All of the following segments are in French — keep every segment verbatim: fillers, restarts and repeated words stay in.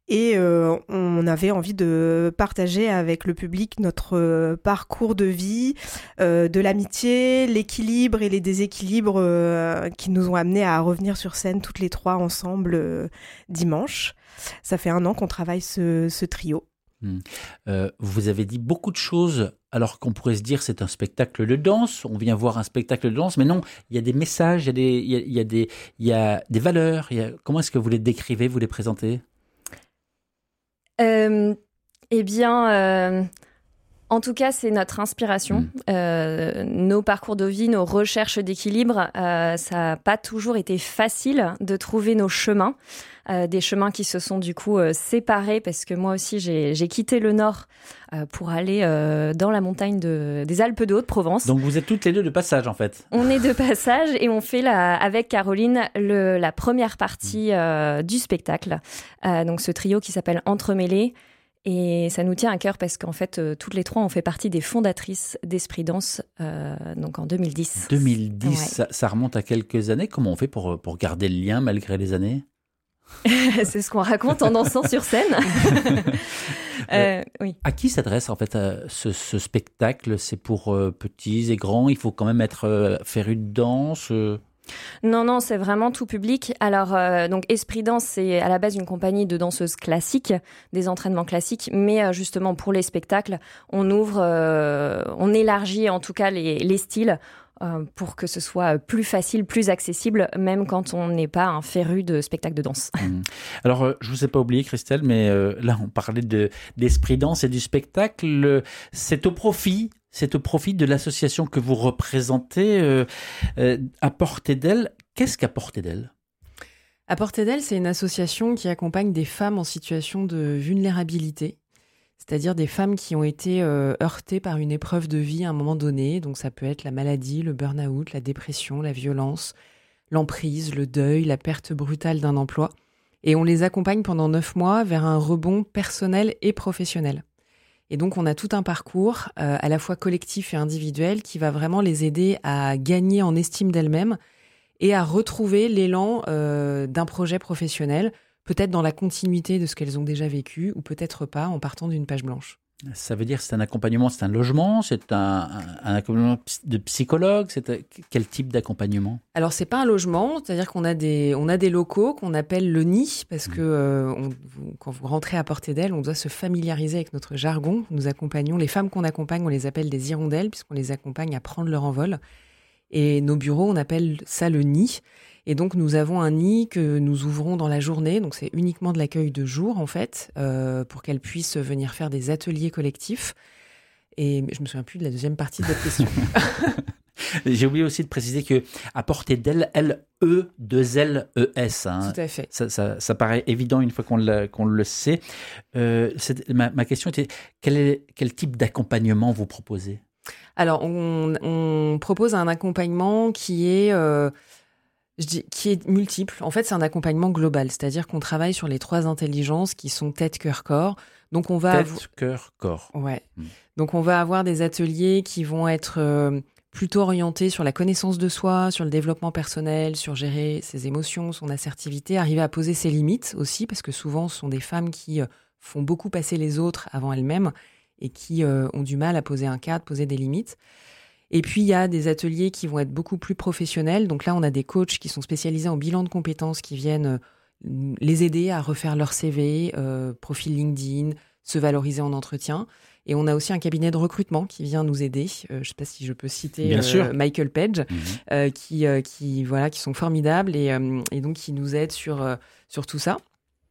Et euh, on avait envie de partager avec le public notre euh, parcours de vie, euh, de l'amitié, l'équilibre et les déséquilibres euh, qui nous ont amenés à revenir sur scène toutes les trois ensemble euh, dimanche. Ça fait un an qu'on travaille ce, ce trio. Mmh. Euh, vous avez dit beaucoup de choses alors qu'on pourrait se dire c'est un spectacle de danse, on vient voir un spectacle de danse, mais non, il y a des messages, il y a des, il y a, il y a des, il y a des valeurs. Il y a... Comment est-ce que vous les décrivez, vous les présentez ? Euh, eh bien, euh, en tout cas, c'est notre inspiration. Mmh. Euh, nos parcours de vie, nos recherches d'équilibre, euh, ça n'a pas toujours été facile de trouver nos chemins. Euh, des chemins qui se sont du coup euh, séparés parce que moi aussi, j'ai, j'ai quitté le Nord euh, pour aller euh, dans la montagne de, des Alpes de Haute-Provence. Donc, vous êtes toutes les deux de passage, en fait. On est de passage et on fait, la, avec Caroline, le, la première partie euh, du spectacle. Euh, donc, ce trio qui s'appelle Entremêlés. Et ça nous tient à cœur parce qu'en fait, euh, toutes les trois, on fait partie des fondatrices d'Esprit Danse, euh, donc en deux mille dix. deux mille dix, ouais. ça, ça remonte à quelques années. Comment on fait pour, pour garder le lien malgré les années ? C'est ce qu'on raconte en dansant sur scène. euh, oui. À qui s'adresse en fait euh, ce, ce spectacle ? C'est pour euh, petits et grands ? Il faut quand même être euh, féru de danse euh... Non, non, c'est vraiment tout public. Alors, euh, donc Esprit Danse, c'est à la base une compagnie de danseuses classiques, des entraînements classiques, mais euh, justement pour les spectacles, on ouvre, euh, on élargit en tout cas les, les styles. Euh, pour que ce soit plus facile, plus accessible, même quand on n'est pas un féru de spectacle de danse. Mmh. Alors, euh, je ne vous ai pas oublié, Christelle, mais euh, là, on parlait de, d'Esprit Danse et du spectacle. C'est au profit, c'est au profit de l'association que vous représentez, euh, euh, À Portée d'elle. Qu'est-ce qu'À Portée d'elle ? À Portée d'elle, c'est une association qui accompagne des femmes en situation de vulnérabilité. C'est-à-dire des femmes qui ont été euh, heurtées par une épreuve de vie à un moment donné. Donc ça peut être la maladie, le burn-out, la dépression, la violence, l'emprise, le deuil, la perte brutale d'un emploi. Et on les accompagne pendant neuf mois vers un rebond personnel et professionnel. Et donc on a tout un parcours euh, à la fois collectif et individuel qui va vraiment les aider à gagner en estime d'elles-mêmes et à retrouver l'élan euh, d'un projet professionnel, peut-être dans la continuité de ce qu'elles ont déjà vécu, ou peut-être pas, en partant d'une page blanche. Ça veut dire que c'est un accompagnement, c'est un logement, c'est un, un, un accompagnement de psychologue, c'est un, quel type d'accompagnement ? Alors, c'est pas un logement, c'est-à-dire qu'on a des, on a des locaux qu'on appelle le nid, parce que euh, on, vous, quand vous rentrez à Portée d'elle, on doit se familiariser avec notre jargon. Nous accompagnons, les femmes qu'on accompagne, on les appelle des hirondelles, puisqu'on les accompagne à prendre leur envol. Et nos bureaux, on appelle ça le nid. Et donc, nous avons un nid que nous ouvrons dans la journée. Donc, c'est uniquement de l'accueil de jour, en fait, euh, pour qu'elles puissent venir faire des ateliers collectifs. Et je me souviens plus de la deuxième partie de votre question. J'ai oublié aussi de préciser que À Portée d'elle, L E deux L E S. Hein. Tout à fait. Ça, ça, ça paraît évident une fois qu'on, l'a, qu'on le sait. Euh, ma, ma question était, quel, est, quel type d'accompagnement vous proposez ? Alors, on, on propose un accompagnement qui est... Euh, Je dis, qui est multiple. En fait, c'est un accompagnement global, c'est-à-dire qu'on travaille sur les trois intelligences qui sont tête, cœur, corps. Donc on va tête, avo- cœur, corps. Ouais. Mmh. Donc on va avoir des ateliers qui vont être euh, plutôt orientés sur la connaissance de soi, sur le développement personnel, sur gérer ses émotions, son assertivité, arriver à poser ses limites aussi, parce que souvent ce sont des femmes qui euh, font beaucoup passer les autres avant elles-mêmes et qui euh, ont du mal à poser un cadre, poser des limites. Et puis, il y a des ateliers qui vont être beaucoup plus professionnels. Donc là, on a des coachs qui sont spécialisés en bilan de compétences qui viennent les aider à refaire leur C V, euh, profil LinkedIn, se valoriser en entretien. Et on a aussi un cabinet de recrutement qui vient nous aider. Euh, je ne sais pas si je peux citer Bien euh, sûr. Michael Page, Mmh. euh, qui, euh, qui, voilà, qui sont formidables et, euh, et donc qui nous aident sur, euh, sur tout ça.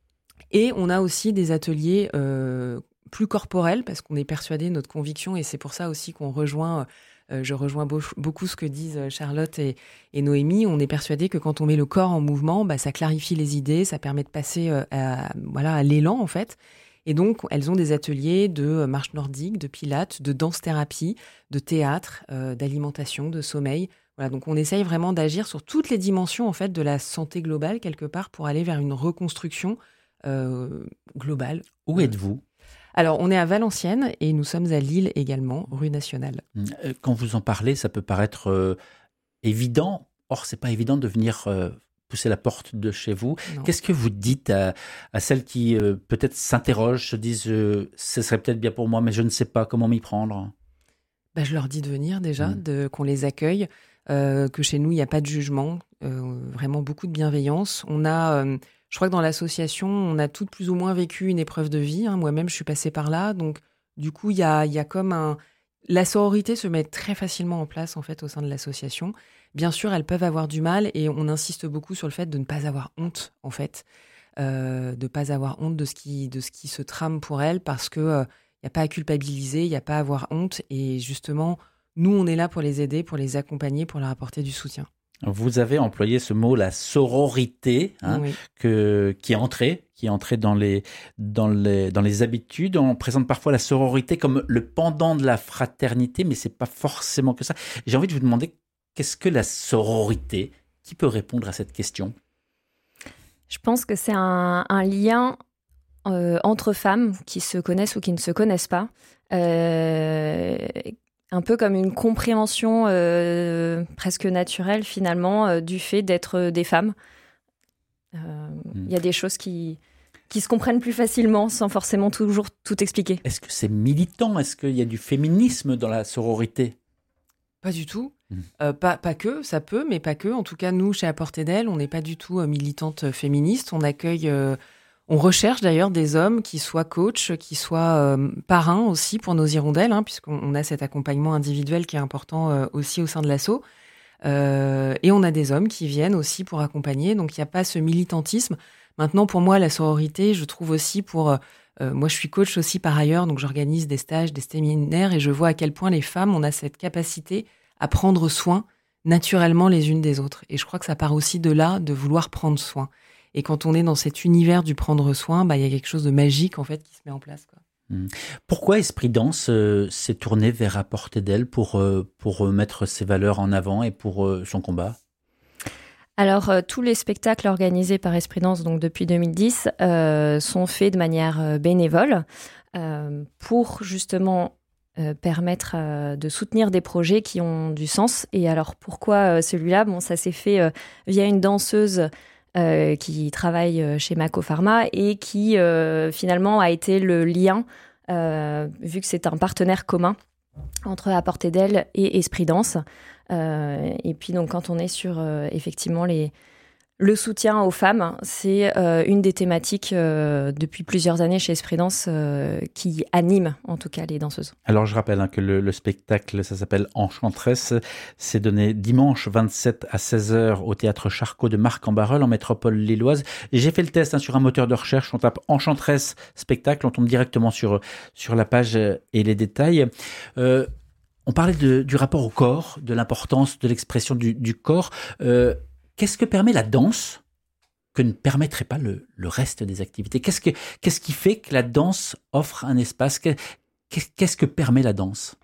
Et on a aussi des ateliers euh, plus corporels parce qu'on est persuadé, notre conviction, et c'est pour ça aussi qu'on rejoint... Euh, je rejoins beau- beaucoup ce que disent Charlotte et, et Noémie. On est persuadé que quand on met le corps en mouvement, bah, ça clarifie les idées, ça permet de passer euh, à, voilà, à l'élan, en fait. Et donc, elles ont des ateliers de marche nordique, de pilates, de danse-thérapie, de théâtre, euh, d'alimentation, de sommeil. Voilà, donc on essaye vraiment d'agir sur toutes les dimensions, en fait, de la santé globale, quelque part, pour aller vers une reconstruction euh, globale. Où êtes-vous ? Alors, on est à Valenciennes et nous sommes à Lille également, rue Nationale. Quand vous en parlez, ça peut paraître euh, évident. Or, c'est pas évident de venir euh, pousser la porte de chez vous. Non. Qu'est-ce que vous dites à, à celles qui euh, peut-être s'interrogent, se disent euh, ce serait peut-être bien pour moi, mais je ne sais pas comment m'y prendre? Bah, je leur dis de venir déjà, Mmh. de, qu'on les accueille, euh, que chez nous, il n'y a pas de jugement, euh, vraiment beaucoup de bienveillance. On a, euh, je crois que dans l'association, on a toutes plus ou moins vécu une épreuve de vie. Hein. Moi-même, je suis passée par là. Donc, du coup, il y a, il y a comme un... La sororité se met très facilement en place, en fait, au sein de l'association. Bien sûr, elles peuvent avoir du mal et on insiste beaucoup sur le fait de ne pas avoir honte, en fait. Euh, de ne pas avoir honte de ce, qui, de ce qui se trame pour elles parce que... Euh, il n'y a pas à culpabiliser, il n'y a pas à avoir honte. Et justement, nous, on est là pour les aider, pour les accompagner, pour leur apporter du soutien. Vous avez employé ce mot, la sororité, hein, Oui. que, qui est entré, qui est entré dans les, dans, les, dans les habitudes. On présente parfois la sororité comme le pendant de la fraternité, mais ce n'est pas forcément que ça. J'ai envie de vous demander, qu'est-ce que la sororité? Qui peut répondre à cette question? Je pense que c'est un, un lien euh, entre femmes qui se connaissent ou qui ne se connaissent pas. Euh, un peu comme une compréhension euh, presque naturelle finalement euh, du fait d'être des femmes. Il euh, mm. y a des choses qui, qui se comprennent plus facilement sans forcément toujours tout expliquer. Est-ce que c'est militant? Est-ce qu'il y a du féminisme dans la sororité? Pas du tout. Mmh. Euh, pas, pas que, ça peut, mais pas que. En tout cas, nous, chez À Portée d'Elle, on n'est pas du tout euh, militante féministe. On accueille, euh, on recherche d'ailleurs des hommes qui soient coachs, qui soient euh, parrains aussi pour nos hirondelles, hein, puisqu'on on a cet accompagnement individuel qui est important euh, aussi au sein de l'asso. Euh, et on a des hommes qui viennent aussi pour accompagner. Donc, il n'y a pas ce militantisme. Maintenant, pour moi, la sororité, je trouve aussi pour... Euh, moi, je suis coach aussi par ailleurs, donc j'organise des stages, des séminaires, et je vois à quel point les femmes, on a cette capacité à prendre soin naturellement les unes des autres. Et je crois que ça part aussi de là, de vouloir prendre soin. Et quand on est dans cet univers du prendre soin, bah, y a quelque chose de magique en fait qui se met en place, quoi. Mmh. Pourquoi Esprit Danse euh, s'est tourné vers À Portée d'Elle pour, euh, pour mettre ses valeurs en avant et pour euh, son combat? Alors, euh, tous les spectacles organisés par Esprit Danse, donc depuis deux mille dix, euh, sont faits de manière euh, bénévole euh, pour justement euh, permettre euh, de soutenir des projets qui ont du sens. Et alors, pourquoi euh, celui-là? Bon, ça s'est fait euh, via une danseuse euh, qui travaille chez Mako Pharma et qui euh, finalement a été le lien, euh, vu que c'est un partenaire commun entre À Portée d'Elle et Esprit Danse. Euh, et puis donc quand on est sur euh, effectivement les, le soutien aux femmes, c'est euh, une des thématiques euh, depuis plusieurs années chez Esprit Danse euh, qui anime en tout cas les danseuses. Alors je rappelle hein, que le, le spectacle, ça s'appelle Enchantresse, c'est donné dimanche vingt-sept à seize heures au théâtre Charcot de Marc-en-Barœul en métropole lilloise. Et j'ai fait le test hein, sur un moteur de recherche, on tape Enchantresse spectacle, on tombe directement sur, sur la page et les détails. Euh, On parlait de, du rapport au corps, de l'importance de l'expression du, du corps. Euh, qu'est-ce que permet la danse que ne permettrait pas le, le reste des activités? Qu'est-ce, que, qu'est-ce qui fait que la danse offre un espace? Qu'est-ce que permet la danse?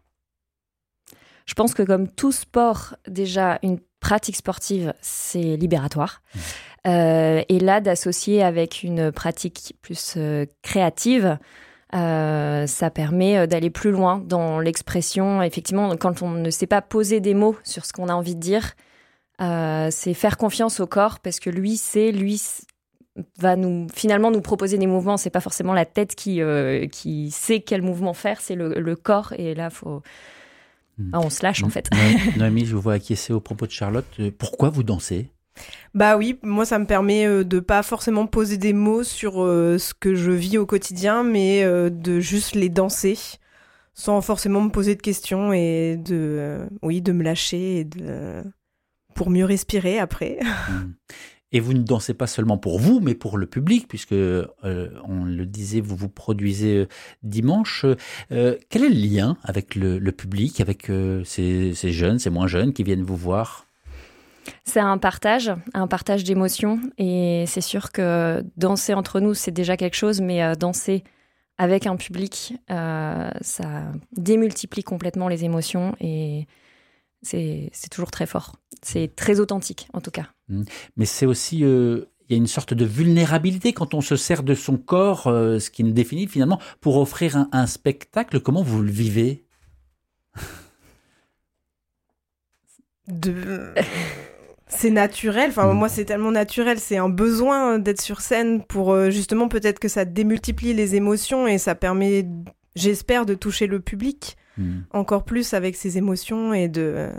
Je pense que comme tout sport, déjà, une pratique sportive, c'est libératoire. Mmh. Euh, et là, d'associer avec une pratique plus euh, créative, Euh, ça permet d'aller plus loin dans l'expression. Effectivement, quand on ne sait pas poser des mots sur ce qu'on a envie de dire, euh, c'est faire confiance au corps parce que lui, c'est lui va nous finalement nous proposer des mouvements. C'est pas forcément la tête qui euh, qui sait quel mouvement faire, c'est le, le corps. Et là, faut mmh. ah, on se lâche mmh. en fait. Noémie, je vous vois acquiescer au propos de Charlotte. Pourquoi vous dansez? Bah oui, moi ça me permet euh, de pas forcément poser des mots sur euh, ce que je vis au quotidien, mais euh, de juste les danser sans forcément me poser de questions et de, euh, oui, de me lâcher et de, pour mieux respirer après. Et vous ne dansez pas seulement pour vous, mais pour le public, puisque, euh, on le disait, vous vous produisez dimanche. Euh, quel est le lien avec le, le public, avec euh, ces, ces jeunes, ces moins jeunes qui viennent vous voir ? C'est un partage, un partage d'émotions. Et c'est sûr que danser entre nous, c'est déjà quelque chose, mais euh, danser avec un public, euh, ça démultiplie complètement les émotions et c'est, c'est toujours très fort. C'est très authentique, en tout cas. Mais c'est aussi... Euh... Il y a une sorte de vulnérabilité quand on se sert de son corps, euh, ce qui nous définit finalement, pour offrir un, un spectacle. Comment vous le vivez ? De... C'est naturel. Enfin, mmh. moi, c'est tellement naturel. C'est un besoin d'être sur scène pour euh, justement peut-être que ça démultiplie les émotions et ça permet, j'espère, de toucher le public mmh. encore plus avec ses émotions et de, euh,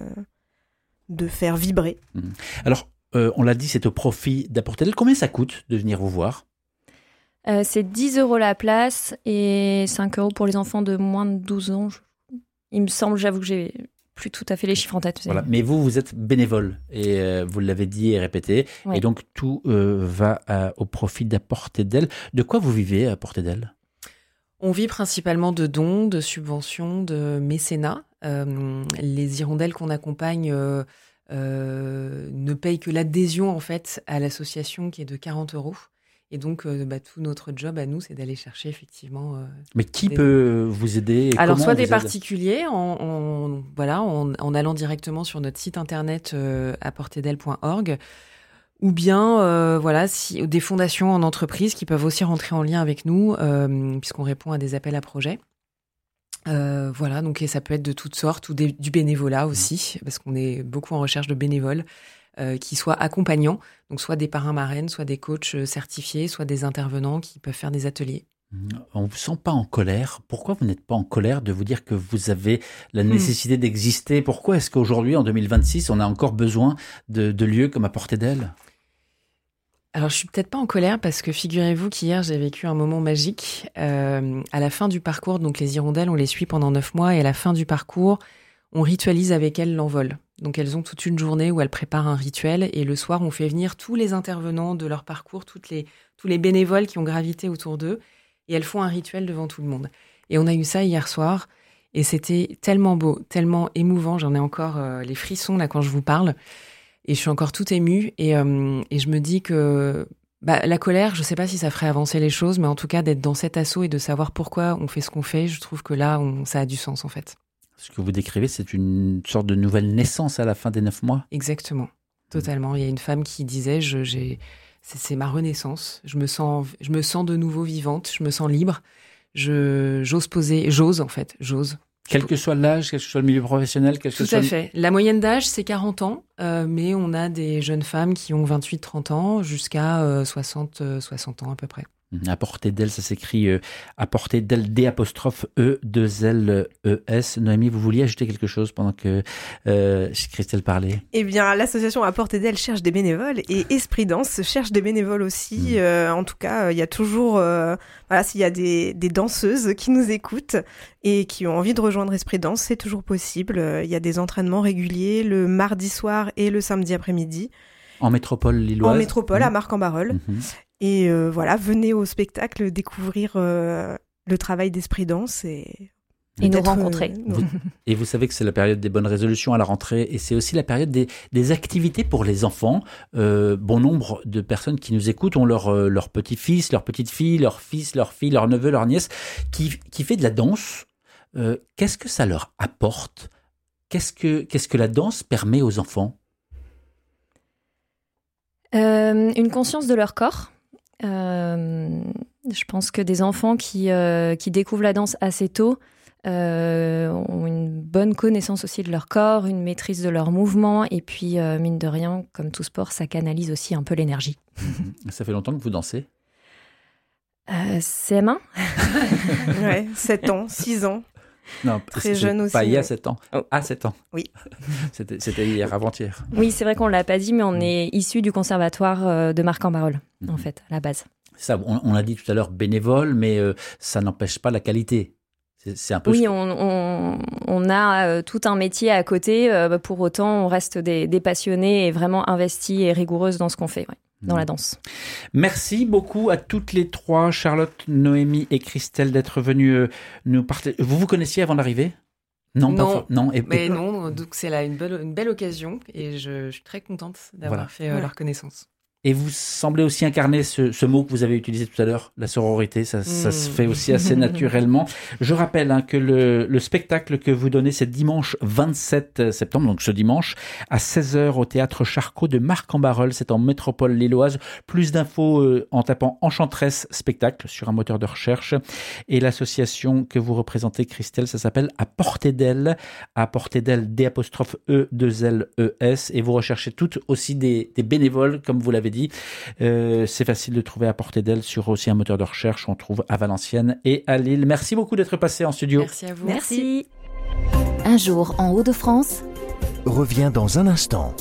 de faire vibrer. Mmh. Alors, euh, on l'a dit, c'est au profit d'Apportedel. Combien ça coûte de venir vous voir ? euh, C'est dix euros la place et cinq euros pour les enfants de moins de douze ans. Il me semble, j'avoue que j'ai plus tout à fait les chiffres en tête. Voilà. Mais vous, vous êtes bénévole et euh, vous l'avez dit et répété. Oui. Et donc, tout euh, va à, au profit d'Apportedel. De quoi vous vivez à Apportedel ? On vit principalement de dons, de subventions, de mécénat. Euh, les hirondelles qu'on accompagne euh, euh, ne payent que l'adhésion en fait à l'association qui est de quarante euros. Et donc, euh, bah, tout notre job à nous, c'est d'aller chercher effectivement. Euh, Mais qui des... peut vous aider et Alors, soit des aide particuliers, en, en, voilà, en, en allant directement sur notre site internet euh, apportedel point org, ou bien euh, voilà, si, des fondations en entreprise qui peuvent aussi rentrer en lien avec nous, euh, puisqu'on répond à des appels à projets. Euh, voilà, donc et ça peut être de toutes sortes, ou des, du bénévolat aussi, parce qu'on est beaucoup en recherche de bénévoles. Euh, qui soient accompagnants, donc soit des parrains-marraines, soit des coachs certifiés, soit des intervenants qui peuvent faire des ateliers. On ne vous sent pas en colère. Pourquoi vous n'êtes pas en colère de vous dire que vous avez la nécessité mmh. d'exister ? Pourquoi est-ce qu'aujourd'hui, en deux mille vingt-six, on a encore besoin de, de lieux comme Apportedel ? Alors, je suis peut-être pas en colère parce que figurez-vous qu'hier, j'ai vécu un moment magique. Euh, à la fin du parcours, donc les hirondelles, on les suit pendant neuf mois et à la fin du parcours, on ritualise avec elles l'envol. Donc, elles ont toute une journée où elles préparent un rituel et le soir, on fait venir tous les intervenants de leur parcours, toutes les, tous les bénévoles qui ont gravité autour d'eux et elles font un rituel devant tout le monde. Et on a eu ça hier soir et c'était tellement beau, tellement émouvant. J'en ai encore euh, les frissons là quand je vous parle et je suis encore toute émue et, euh, et je me dis que bah, la colère, je sais pas si ça ferait avancer les choses, mais en tout cas, d'être dans cet assaut et de savoir pourquoi on fait ce qu'on fait, je trouve que là, on, ça a du sens en fait. Ce que vous décrivez, c'est une sorte de nouvelle naissance à la fin des neuf mois. Exactement, totalement. Il y a une femme qui disait, je, j'ai, c'est, c'est ma renaissance. Je me sens, je me sens de nouveau vivante. Je me sens libre. Je, j'ose poser, j'ose en fait, j'ose. Quel que soit l'âge, quel que soit le milieu professionnel, quel que Tout soit. à fait. La moyenne d'âge, c'est quarante ans, euh, mais on a des jeunes femmes qui ont vingt-huit trente ans jusqu'à euh, soixante ans à peu près. Apportedel, ça s'écrit euh, Apportedel, D apostrophe E, deux L E S. Noémie, vous vouliez ajouter quelque chose pendant que euh, Christelle parlait ? Eh bien, l'association Apportedel cherche des bénévoles et Esprit Danse cherche des bénévoles aussi. Mmh. Euh, en tout cas, il y a toujours, euh, voilà, s'il y a des, des danseuses qui nous écoutent et qui ont envie de rejoindre Esprit Danse, c'est toujours possible. Il y a des entraînements réguliers le mardi soir et le samedi après-midi. En métropole lilloise ? En métropole, mmh. à Marcq-en-Barœul. Mmh. Et euh, voilà, venez au spectacle découvrir euh, le travail d'Esprit Danse et, et nous rencontrer. Euh, vous, et vous savez que c'est la période des bonnes résolutions à la rentrée et c'est aussi la période des, des activités pour les enfants. Euh, bon nombre de personnes qui nous écoutent ont leur, euh, leur petit-fils, leur petite-fille, leur fils, leur fille, leur neveu, leur nièce qui, qui fait de la danse. Euh, qu'est-ce que ça leur apporte ? Qu'est-ce que, qu'est-ce que la danse permet aux enfants ? euh, Une conscience de leur corps. Euh, je pense que des enfants qui, euh, qui découvrent la danse assez tôt euh, ont une bonne connaissance aussi de leur corps, une maîtrise de leurs mouvements et puis, euh, mine de rien, comme tout sport, ça canalise aussi un peu l'énergie. Ça fait longtemps que vous dansez ? euh, C M un Ouais, sept ans, six ans. Non, très jeune aussi. Pas il y a ouais. sept ans. Oh. À sept ans. Oui. C'était, c'était hier, avant-hier. Oui, c'est vrai qu'on ne l'a pas dit, mais on mmh. est issu du conservatoire de Marcq-en-Barœul, mmh. en fait, à la base. Ça, on, on a dit tout à l'heure bénévole, mais euh, ça n'empêche pas la qualité. C'est, c'est un peu. Oui, ce... on, on, on a euh, tout un métier à côté. Euh, pour autant, on reste des, des passionnés et vraiment investis et rigoureuses dans ce qu'on fait, ouais, dans mmh. la danse. Merci beaucoup à toutes les trois, Charlotte, Noémie et Christelle, d'être venues euh, nous partager. Vous vous connaissiez avant d'arriver ? Non, non, pas non, et, mais et... non. Donc c'est là une belle, une belle occasion et je, je suis très contente d'avoir voilà. fait euh, voilà. leur connaissance. Et vous semblez aussi incarner ce, ce mot que vous avez utilisé tout à l'heure, la sororité, ça, mmh. ça se fait aussi assez naturellement. Je rappelle hein, que le, le spectacle que vous donnez, c'est dimanche vingt-sept septembre, donc ce dimanche, à seize heures au Théâtre Charcot de Marc-en-Barœul, c'est en métropole lilloise. Plus d'infos euh, en tapant Enchanteresse Spectacle sur un moteur de recherche. Et l'association que vous représentez, Christelle, ça s'appelle À Portée d'elle, à Portée d'elle, D apostrophe E, deux L, E, S. Et vous recherchez toutes aussi des, des bénévoles, comme vous l'avez dit. Euh, c'est facile de trouver À Portée d'elle sur aussi un moteur de recherche. On trouve à Valenciennes et à Lille. Merci beaucoup d'être passé en studio. Merci à vous. Merci. Un jour en Hauts-de-France revient dans un instant.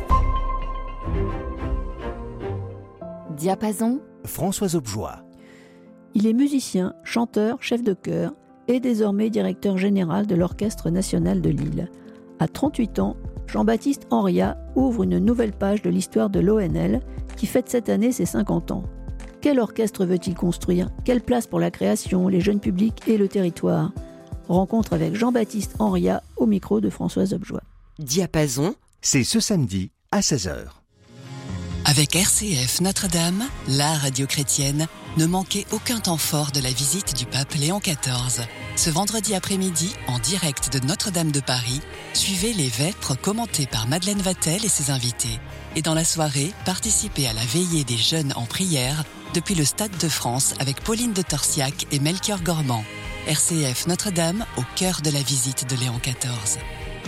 Diapason, Françoise Objoie. Il est musicien, chanteur, chef de chœur et désormais directeur général de l'Orchestre national de Lille. À trente-huit ans, Jean-Baptiste Henriat ouvre une nouvelle page de l'histoire de l'O N L qui fête cette année ses cinquante ans. Quel orchestre veut-il construire ? Quelle place pour la création, les jeunes publics et le territoire ? Rencontre avec Jean-Baptiste Henriat au micro de Françoise Objoie. Diapason, c'est ce samedi à seize heures. Avec R C F Notre-Dame, la radio chrétienne, ne manquez aucun temps fort de la visite du pape Léon quatorze. Ce vendredi après-midi, en direct de Notre-Dame de Paris, suivez les vêpres commentés par Madeleine Vatel et ses invités. Et dans la soirée, participez à la veillée des jeunes en prière depuis le Stade de France avec Pauline de Torsiac et Melchior Gormand. R C F Notre-Dame, au cœur de la visite de Léon quatorze.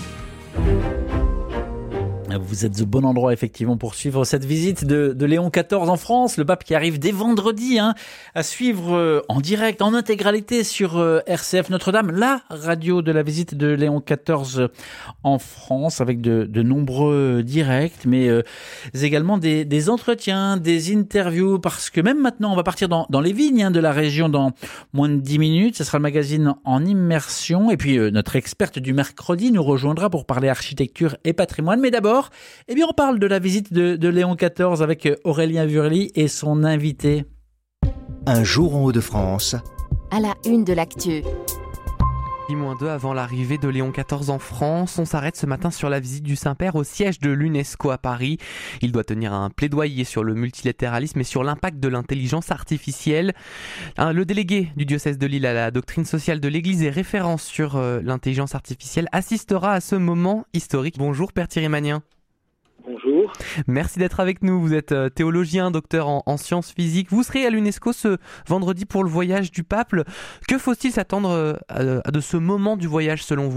Vous êtes au bon endroit effectivement pour suivre cette visite de, de Léon quatorze en France, le pape qui arrive dès vendredi hein, à suivre euh, en direct, en intégralité sur euh, R C F Notre-Dame, la radio de la visite de Léon quatorze en France avec de, de nombreux directs, mais euh, également des, des entretiens, des interviews, parce que même maintenant on va partir dans, dans les vignes hein, de la région dans moins de dix minutes, ce sera le magazine En Immersion, et puis euh, notre experte du mercredi nous rejoindra pour parler architecture et patrimoine, mais d'abord Eh bien, on parle de la visite de, de Léon quatorze avec Aurélien Vurly et son invité. Un jour en Hauts-de-France. à la une de l'actu. moins deux avant l'arrivée de Léon quatorze en France, on s'arrête ce matin sur la visite du Saint-Père au siège de l'UNESCO à Paris. Il doit tenir un plaidoyer sur le multilatéralisme et sur l'impact de l'intelligence artificielle. Le délégué du diocèse de Lille à la doctrine sociale de l'Église et référent sur l'intelligence artificielle assistera à ce moment historique. Bonjour Père Thierry Magnin. Bonjour. Merci d'être avec nous. Vous êtes théologien, docteur en, en sciences physiques. Vous serez à l'UNESCO ce vendredi pour le voyage du pape. Que faut-il s'attendre à, à de ce moment du voyage selon vous ?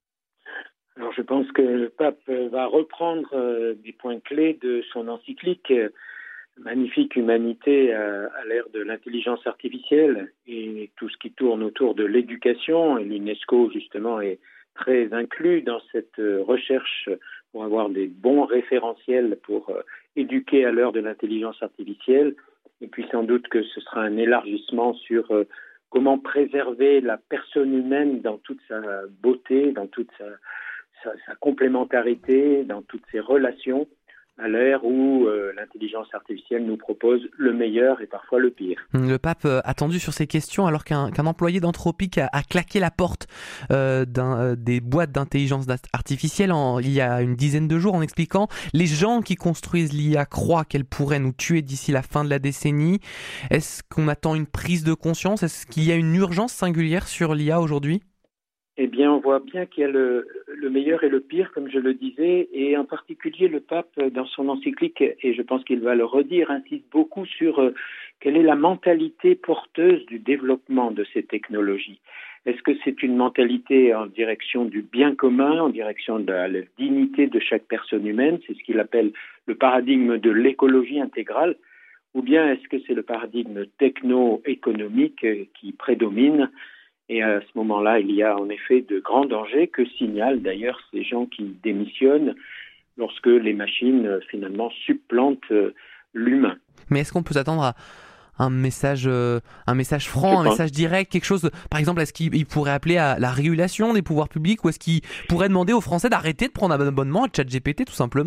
Alors je pense que le pape va reprendre euh, des points clés de son encyclique euh, Magnifique humanité à, à l'ère de l'intelligence artificielle et tout ce qui tourne autour de l'éducation. Et l'UNESCO justement est très inclus dans cette euh, recherche pour avoir des bons référentiels pour euh, éduquer à l'heure de l'intelligence artificielle. Et puis sans doute que ce sera un élargissement sur euh, comment préserver la personne humaine dans toute sa beauté, dans toute sa, sa, sa complémentarité, dans toutes ses relations, à l'ère où euh, l'intelligence artificielle nous propose le meilleur et parfois le pire. Le pape euh, attendu sur ces questions alors qu'un, qu'un employé d'Anthropic a, a claqué la porte euh, d'un, euh, des boîtes d'intelligence artificielle en, il y a une dizaine de jours en expliquant les gens qui construisent l'I A croient qu'elle pourrait nous tuer d'ici la fin de la décennie. Est-ce qu'on attend une prise de conscience ? Est-ce qu'il y a une urgence singulière sur l'I A aujourd'hui ? Eh bien, on voit bien qu'il y a le, le meilleur et le pire, comme je le disais, et en particulier le pape, dans son encyclique, et je pense qu'il va le redire, insiste beaucoup sur euh, quelle est la mentalité porteuse du développement de ces technologies. Est-ce que c'est une mentalité en direction du bien commun, en direction de la, la dignité de chaque personne humaine, c'est ce qu'il appelle le paradigme de l'écologie intégrale, ou bien est-ce que c'est le paradigme techno-économique qui prédomine ? Et à ce moment-là, il y a en effet de grands dangers que signalent d'ailleurs ces gens qui démissionnent lorsque les machines finalement supplantent l'humain. Mais est-ce qu'on peut s'attendre à un message, un message franc, un message direct, quelque chose, par exemple, est-ce qu'il pourrait appeler à la régulation des pouvoirs publics ou est-ce qu'il pourrait demander aux Français d'arrêter de prendre un abonnement à ChatGPT tout simplement ?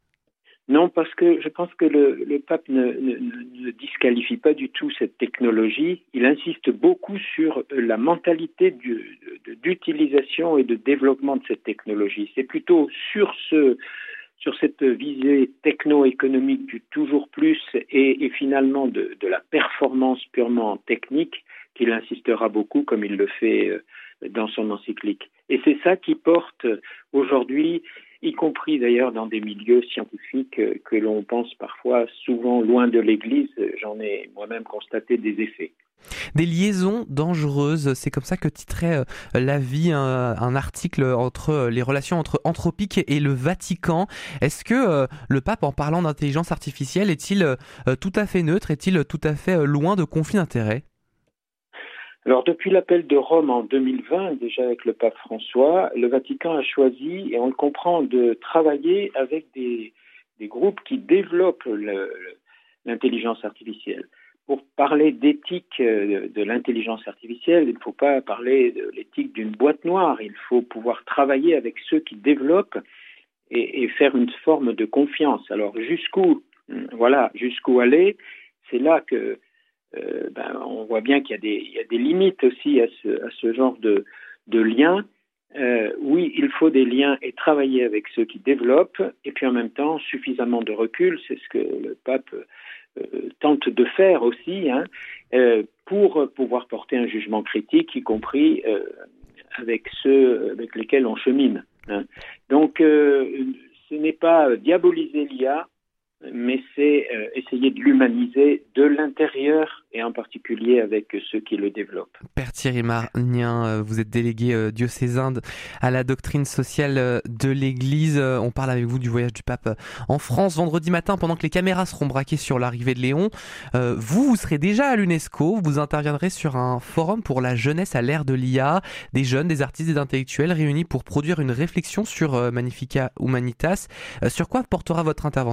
Non, parce que je pense que le, le pape ne, ne, ne disqualifie pas du tout cette technologie. Il insiste beaucoup sur la mentalité du, de, d'utilisation et de développement de cette technologie. C'est plutôt sur ce, sur cette visée techno-économique du toujours plus et, et finalement de, de la performance purement technique qu'il insistera beaucoup comme il le fait dans son encyclique. Et c'est ça qui porte aujourd'hui, y compris d'ailleurs dans des milieux scientifiques que l'on pense parfois souvent loin de l'Église, j'en ai moi-même constaté des effets. Des liaisons dangereuses, c'est comme ça que titrait euh, La Vie un, un article entre euh, les relations entre Anthropique et le Vatican. Est-ce que euh, le pape, en parlant d'intelligence artificielle, est-il euh, tout à fait neutre, est-il tout à fait euh, loin de conflits d'intérêts ? Alors depuis l'appel de Rome en deux mille vingt, déjà avec le pape François, le Vatican a choisi, et on le comprend, de travailler avec des, des groupes qui développent le, le, l'intelligence artificielle. Pour parler d'éthique de l'intelligence artificielle, il ne faut pas parler de l'éthique d'une boîte noire. Il faut pouvoir travailler avec ceux qui développent et, et faire une forme de confiance. Alors jusqu'où, voilà, jusqu'où aller, c'est là que euh, ben, on voit bien qu'il y a des, il y a des limites aussi à ce, à ce genre de, de liens. Euh, oui, il faut des liens et travailler avec ceux qui développent, et puis en même temps suffisamment de recul. C'est ce que le pape Euh, tente de faire aussi, hein, euh, pour pouvoir porter un jugement critique, y compris euh, avec ceux avec lesquels on chemine. Hein. Donc, euh, ce n'est pas diaboliser l'I A, mais c'est euh, essayer de l'humaniser de l'intérieur et en particulier avec ceux qui le développent. Père Thierry Magnin, vous êtes délégué diocésain à la doctrine sociale de l'Église. On parle avec vous du voyage du pape en France vendredi matin pendant que les caméras seront braquées sur l'arrivée de Léon. Vous, vous serez déjà à l'UNESCO, vous interviendrez sur un forum pour la jeunesse à l'ère de l'I A, des jeunes, des artistes, des intellectuels réunis pour produire une réflexion sur Magnificat Humanitas. Sur quoi portera votre intervention ?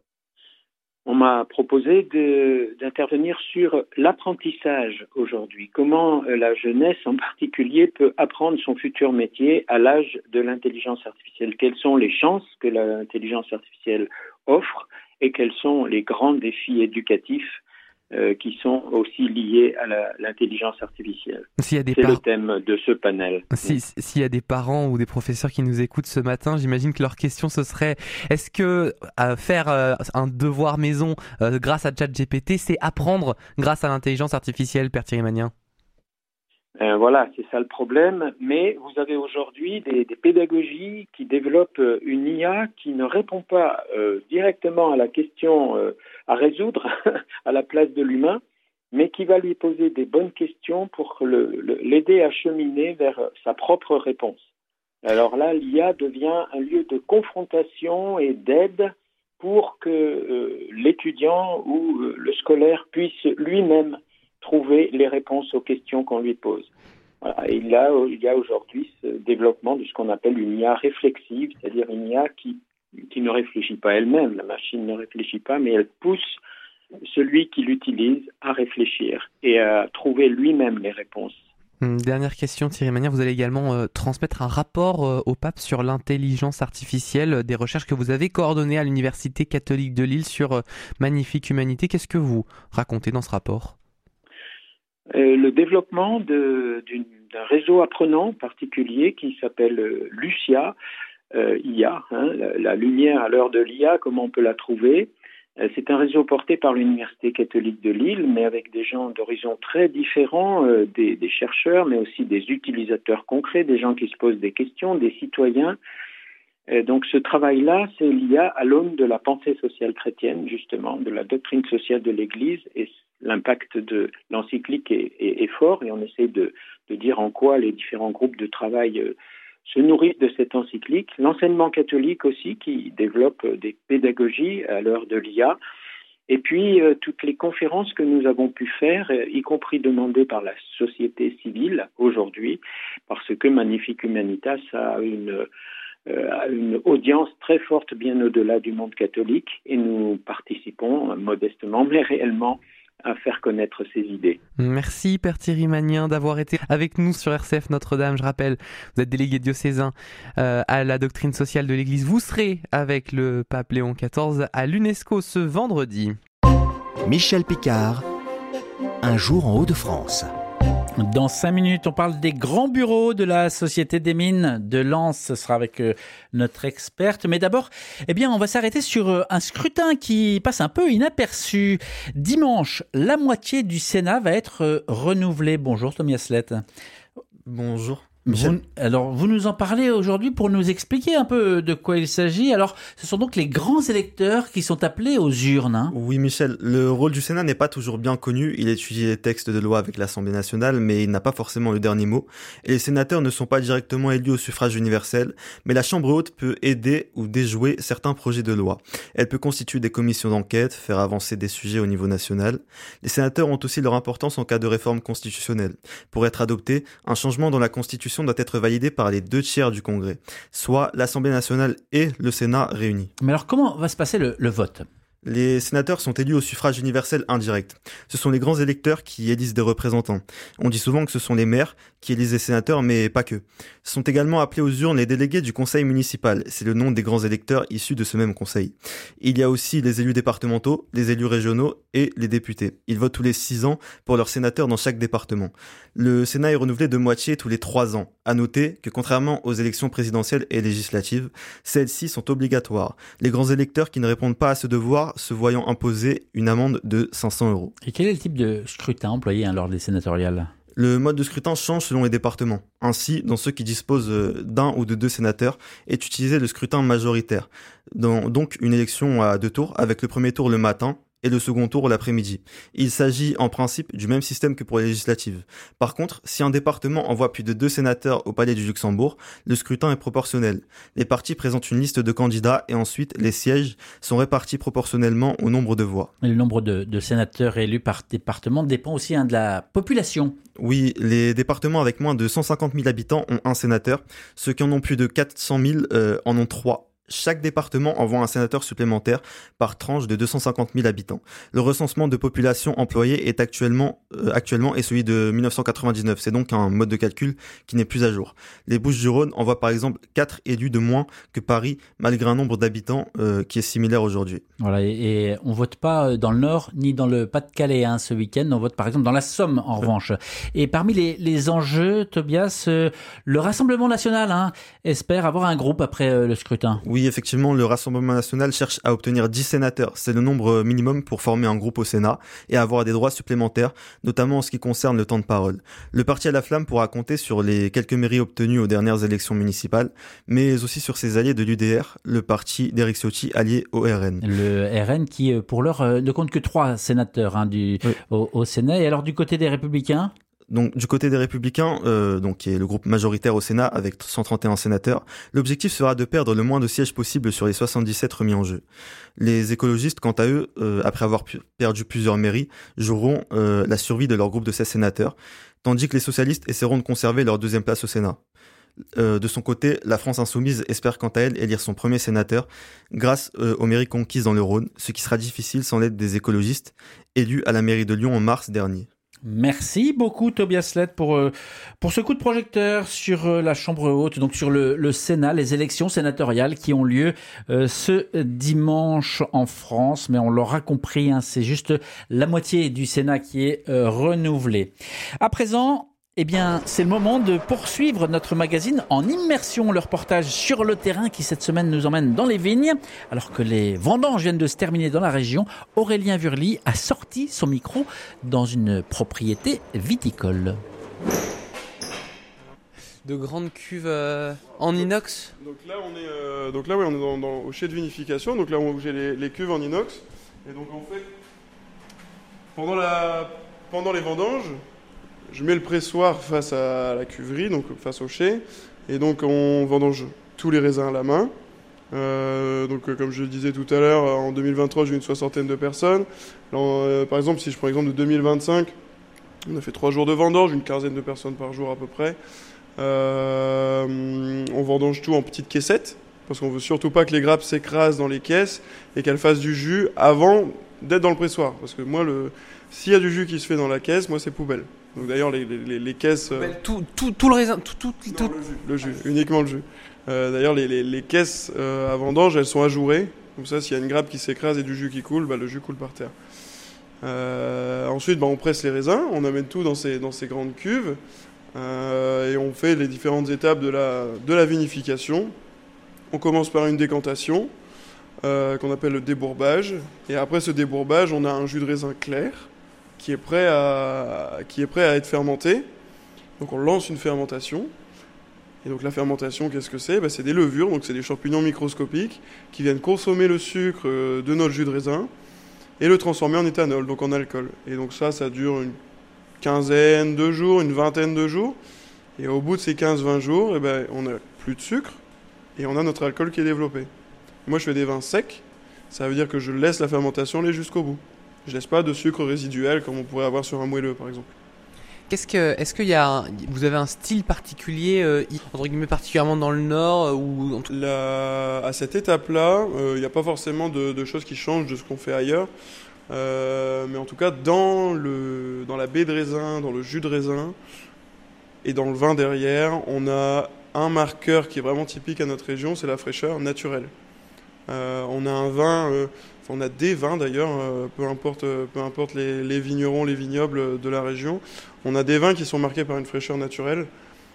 On m'a proposé de, d'intervenir sur l'apprentissage aujourd'hui. Comment la jeunesse en particulier peut apprendre son futur métier à l'âge de l'intelligence artificielle. Quelles sont les chances que l'intelligence artificielle offre et quels sont les grands défis éducatifs euh, qui sont aussi liés à la, l'intelligence artificielle. S'il y a des C'est par... le thème de ce panel. Si, s'il y a des parents ou des professeurs qui nous écoutent ce matin, j'imagine que leur question ce serait est-ce que euh, faire euh, un devoir maison euh, grâce à ChatGPT, c'est apprendre grâce à l'intelligence artificielle, Père Thierry Magnin ? Euh, voilà, c'est ça le problème. Mais vous avez aujourd'hui des, des pédagogies qui développent une I A qui ne répond pas euh, directement à la question euh, à résoudre à la place de l'humain, mais qui va lui poser des bonnes questions pour le, le, l'aider à cheminer vers sa propre réponse. Alors là, l'I A devient un lieu de confrontation et d'aide pour que euh, l'étudiant ou euh, le scolaire puisse lui-même trouver les réponses aux questions qu'on lui pose. Voilà. Et là, il y a aujourd'hui ce développement de ce qu'on appelle une I A réflexive, c'est-à-dire une I A qui, qui ne réfléchit pas elle-même. La machine ne réfléchit pas, mais elle pousse celui qui l'utilise à réfléchir et à trouver lui-même les réponses. Dernière question, Thierry Magnin, vous allez également euh, transmettre un rapport euh, au pape sur l'intelligence artificielle, euh, des recherches que vous avez coordonnées à l'Université catholique de Lille sur euh, Magnifique Humanité. Qu'est-ce que vous racontez dans ce rapport ? Euh, le développement de, d'une, d'un réseau apprenant particulier qui s'appelle euh, Lucia, euh, I A, hein, la, la lumière à l'heure de l'I A, comment on peut la trouver. Euh, c'est un réseau porté par l'Université catholique de Lille, mais avec des gens d'horizons très différents, euh, des, des chercheurs, mais aussi des utilisateurs concrets, des gens qui se posent des questions, des citoyens. Euh, donc ce travail-là, c'est l'I A à l'aune de la pensée sociale chrétienne, justement, de la doctrine sociale de l'Église, et l'impact de l'encyclique est, est, est fort, et on essaie de, de dire en quoi les différents groupes de travail euh, se nourrissent de cette encyclique. L'enseignement catholique aussi, qui développe des pédagogies à l'heure de l'I A, et puis euh, toutes les conférences que nous avons pu faire, euh, y compris demandées par la société civile aujourd'hui, parce que Magnifique Humanitas a une... Euh, à une audience très forte bien au-delà du monde catholique, et nous participons euh, modestement mais réellement à faire connaître ces idées. Merci Père Thierry Magnin d'avoir été avec nous sur R C F Notre-Dame. Je rappelle, vous êtes délégué diocésain euh, à la doctrine sociale de l'Église. Vous serez avec le pape Léon quatorze à l'UNESCO ce vendredi. Michel Picard, Un jour en Hauts-de-France. Dans cinq minutes, on parle des grands bureaux de la Société des mines de Lens. Ce sera avec euh, notre experte. Mais d'abord, eh bien, on va s'arrêter sur euh, un scrutin qui passe un peu inaperçu. Dimanche, la moitié du Sénat va être euh, renouvelée. Bonjour, Tommy Aslett. Bonjour. Vous, alors, vous nous en parlez aujourd'hui pour nous expliquer un peu de quoi il s'agit. Alors, ce sont donc les grands électeurs qui sont appelés aux urnes. Hein. Oui, Michel. Le rôle du Sénat n'est pas toujours bien connu. Il étudie les textes de loi avec l'Assemblée nationale, mais il n'a pas forcément le dernier mot. Et les sénateurs ne sont pas directement élus au suffrage universel, mais la Chambre haute peut aider ou déjouer certains projets de loi. Elle peut constituer des commissions d'enquête, faire avancer des sujets au niveau national. Les sénateurs ont aussi leur importance en cas de réforme constitutionnelle. Pour être adopté, un changement dans la Constitution doit être validé par les deux tiers du Congrès, soit l'Assemblée nationale et le Sénat réunis. Mais alors comment va se passer le, le vote ? Les sénateurs sont élus au suffrage universel indirect. Ce sont les grands électeurs qui élisent des représentants. On dit souvent que ce sont les maires qui élisent les sénateurs, mais pas que. Ce sont également appelés aux urnes les délégués du conseil municipal. C'est le nom des grands électeurs issus de ce même conseil. Il y a aussi les élus départementaux, les élus régionaux et les députés. Ils votent tous les six ans pour leurs sénateurs dans chaque département. Le Sénat est renouvelé de moitié tous les trois ans. À noter que contrairement aux élections présidentielles et législatives, celles-ci sont obligatoires. Les grands électeurs qui ne répondent pas à ce devoir se voyant imposer une amende de cinq cents euros. Et quel est le type de scrutin employé hein, lors des sénatoriales ? Le mode de scrutin change selon les départements. Ainsi, dans ceux qui disposent d'un ou de deux sénateurs, est utilisé le scrutin majoritaire. Dans, donc une élection à deux tours, avec le premier tour le matin et le second tour l'après-midi. Il s'agit en principe du même système que pour les législatives. Par contre, si un département envoie plus de deux sénateurs au Palais du Luxembourg, le scrutin est proportionnel. Les partis présentent une liste de candidats et ensuite les sièges sont répartis proportionnellement au nombre de voix. Et le nombre de, de sénateurs élus par département dépend aussi hein, de la population. Oui, les départements avec moins de cent cinquante mille habitants ont un sénateur. Ceux qui en ont plus de quatre cent mille euh, en ont trois. Chaque département envoie un sénateur supplémentaire par tranche de deux cent cinquante mille habitants. Le recensement de population employée est actuellement, euh, actuellement est celui de mille neuf cent quatre-vingt-dix-neuf. C'est donc un mode de calcul qui n'est plus à jour. Les Bouches-du-Rhône envoient par exemple quatre élus de moins que Paris, malgré un nombre d'habitants euh, qui est similaire aujourd'hui. Voilà, et, et on vote pas dans le Nord ni dans le Pas-de-Calais hein, ce week-end. On vote par exemple dans la Somme en ouais. revanche. Et parmi les, les enjeux, Tobias, euh, le Rassemblement national hein, espère avoir un groupe après euh, le scrutin. Oui. Oui, effectivement, le Rassemblement national cherche à obtenir dix sénateurs. C'est le nombre minimum pour former un groupe au Sénat et avoir des droits supplémentaires, notamment en ce qui concerne le temps de parole. Le parti à la flamme pourra compter sur les quelques mairies obtenues aux dernières élections municipales, mais aussi sur ses alliés de l'U D R, le parti d'Éric Ciotti allié au R N. Le R N qui, pour l'heure, ne compte que trois sénateurs hein, du, oui. au, au Sénat. Et alors, du côté des Républicains ? Donc du côté des Républicains, euh, donc qui est le groupe majoritaire au Sénat avec cent trente et un sénateurs, l'objectif sera de perdre le moins de sièges possible sur les soixante-dix-sept remis en jeu. Les écologistes, quant à eux, euh, après avoir pu- perdu plusieurs mairies, joueront euh, la survie de leur groupe de seize sénateurs, tandis que les socialistes essaieront de conserver leur deuxième place au Sénat. Euh, de son côté, la France insoumise espère quant à elle élire son premier sénateur grâce euh, aux mairies conquises dans le Rhône, ce qui sera difficile sans l'aide des écologistes élus à la mairie de Lyon en mars dernier. Merci beaucoup Tobias Aslett pour euh, pour ce coup de projecteur sur euh, la Chambre haute, donc sur le, le Sénat, les élections sénatoriales qui ont lieu euh, ce dimanche en France. Mais on l'aura compris, hein, c'est juste la moitié du Sénat qui est euh, renouvelée. À présent, eh bien, c'est le moment de poursuivre notre magazine en immersion, le reportage sur le terrain qui cette semaine nous emmène dans les vignes. Alors que les vendanges viennent de se terminer dans la région, Aurélien Vurly a sorti son micro dans une propriété viticole. De grandes cuves euh, en inox. Donc là, on est, euh, donc là, oui, on est dans, dans, au chai de vinification. Donc là, on j'ai les, les cuves en inox. Et donc en fait, pendant la, pendant les vendanges, je mets le pressoir face à la cuverie, donc face au chai, et donc on vendange tous les raisins à la main. Euh, donc euh, comme je le disais tout à l'heure, en deux mille vingt-trois, j'ai eu une soixantaine de personnes. Alors, euh, par exemple, si je prends l'exemple de deux mille vingt-cinq, on a fait trois jours de vendange, une quinzaine de personnes par jour à peu près. Euh, on vendange tout en petites caissettes, parce qu'on veut surtout pas que les grappes s'écrasent dans les caisses et qu'elles fassent du jus avant d'être dans le pressoir. Parce que moi, le... s'il y a du jus qui se fait dans la caisse, moi c'est poubelle. Donc d'ailleurs les, les, les caisses... Euh... Tout, tout, tout le raisin, tout, tout, non, tout... Le jus, le jus, uniquement le jus. Euh, d'ailleurs les, les, les caisses euh, à vendange, elles sont ajourées. Comme ça, s'il y a une grappe qui s'écrase et du jus qui coule, bah, le jus coule par terre. Euh, ensuite, bah, on presse les raisins, on amène tout dans ces, dans ces grandes cuves euh, et on fait les différentes étapes de la, de la vinification. On commence par une décantation euh, qu'on appelle le débourbage. Et après ce débourbage, on a un jus de raisin clair qui est prêt à, qui est prêt à être fermenté. Donc on lance une fermentation. Et donc la fermentation, qu'est-ce que c'est ? Bah, c'est des levures, donc c'est des champignons microscopiques qui viennent consommer le sucre de notre jus de raisin et le transformer en éthanol, donc en alcool. Et donc ça, ça dure une quinzaine de jours, une vingtaine de jours. Et au bout de ces quinze vingt jours, eh ben, on n'a plus de sucre et on a notre alcool qui est développé. Moi, je fais des vins secs. Ça veut dire que je laisse la fermentation aller jusqu'au bout. Je laisse pas de sucre résiduel comme on pourrait avoir sur un moelleux, par exemple. Qu'est-ce que, est-ce qu'il y a, un, vous avez un style particulier, euh, entre guillemets, particulièrement dans le Nord euh, ou La, à cette étape-là, il euh, n'y a pas forcément de, de choses qui changent de ce qu'on fait ailleurs. Euh, mais en tout cas, dans, le, dans la baie de raisin, dans le jus de raisin et dans le vin derrière, on a un marqueur qui est vraiment typique à notre région, c'est la fraîcheur naturelle. Euh, on a un vin, euh, enfin, on a des vins d'ailleurs, euh, peu importe, peu importe les, les vignerons, les vignobles de la région, on a des vins qui sont marqués par une fraîcheur naturelle,